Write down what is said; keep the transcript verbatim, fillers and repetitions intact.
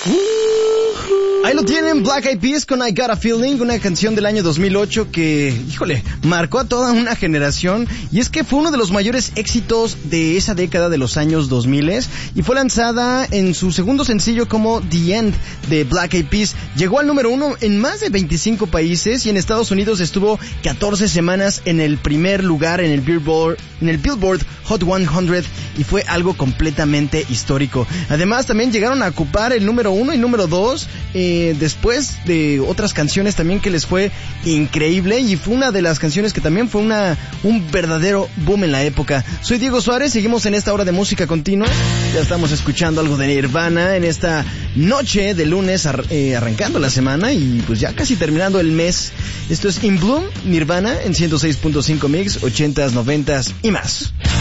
Ahí lo tienen, Black Eyed Peas con I Got a Feeling, una canción del año dos mil ocho que, híjole, marcó a toda una generación, y es que fue uno de los mayores éxitos de esa década de los años dos mil, y fue lanzada en su segundo sencillo como The End de Black Eyed Peas. Llegó al número uno en más de veinticinco países, y en Estados Unidos estuvo catorce semanas en el primer lugar en el Billboard, en el Billboard Hot cien, y fue algo completamente histórico. Además, también llegaron a ocupar el número uno y número dos, eh, después de otras canciones también que les fue increíble, y fue una de las canciones que también fue una un verdadero boom en la época. Soy Diego Suárez, seguimos en esta hora de música continua. Ya estamos escuchando algo de Nirvana en esta noche de lunes, ar- eh, arrancando la semana y pues ya casi terminando el mes. Esto es In Bloom, Nirvana en ciento seis punto cinco Mix, ochentas, noventas y más.